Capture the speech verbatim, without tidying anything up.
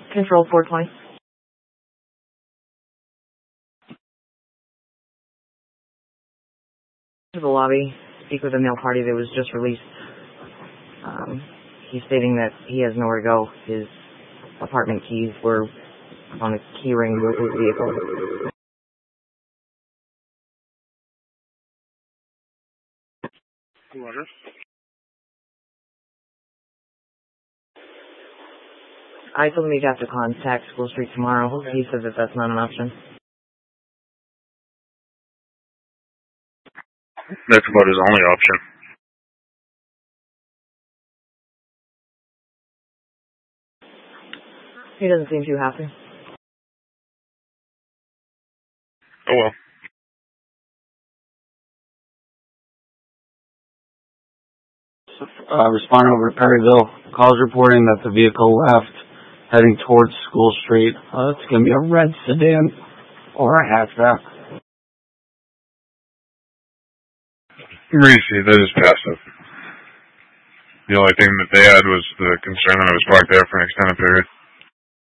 Control four twenty. To the lobby, speak with a male party that was just released. Um, he's stating that he has nowhere to go. His apartment keys were on a key ring with his vehicle. Roger. I told him he'd have to contact School Street tomorrow. He said that that's not an option. That's about his only option. He doesn't seem too happy. Oh well. Uh, responding over to Perryville. Calls reporting that the vehicle left, heading towards School Street. Uh, it's going to be a red sedan or a hatchback. Reese, that is passive. The only thing that they had was the concern that I was parked there for an extended period.